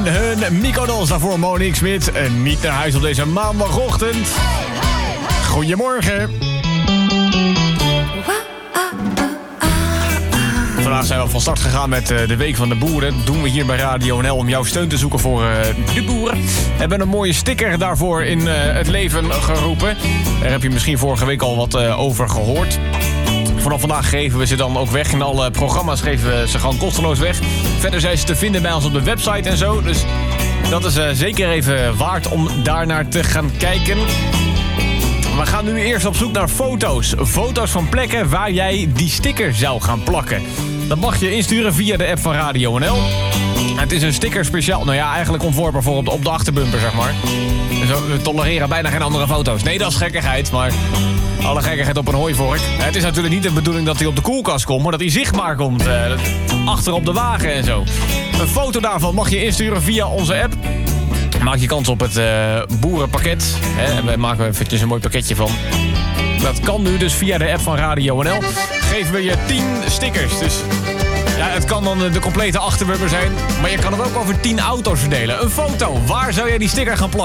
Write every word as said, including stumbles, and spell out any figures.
Hun Mykonos, daarvoor Monique Smit. En niet naar huis op deze maandagochtend. Goedemorgen. Vandaag zijn we van start gegaan met de Week van de Boeren. Dat doen we hier bij Radio N L om jouw steun te zoeken voor de boeren. We hebben een mooie sticker daarvoor in het leven geroepen. Daar heb je misschien vorige week al wat over gehoord. Vanaf vandaag geven we ze dan ook weg. In alle programma's geven we ze gewoon kosteloos weg. Verder zijn ze te vinden bij ons op de website en zo. Dus dat is uh, zeker even waard om daar naar te gaan kijken. We gaan nu eerst op zoek naar foto's. Foto's van plekken waar jij die sticker zou gaan plakken. Dat mag je insturen via de app van Radio N L. Het is een sticker speciaal, nou ja, eigenlijk ontworpen voor op de, op de achterbumper, zeg maar. Dus we tolereren bijna geen andere foto's. Nee, dat is gekkigheid, maar alle gekkigheid op een hooivork. Het is natuurlijk niet de bedoeling dat hij op de koelkast komt, maar dat hij zichtbaar komt. Uh, achter op de wagen en zo. Een foto daarvan mag je insturen via onze app. Maak je kans op het uh, boerenpakket. Hè? En wij maken er eventjes een mooi pakketje van. Dat kan nu dus via de app van Radio N L. Geven we je tien stickers. Dus ja, het kan dan de complete achterbumper zijn. Maar je kan het ook over tien auto's verdelen. Een foto. Waar zou jij die sticker gaan plakken?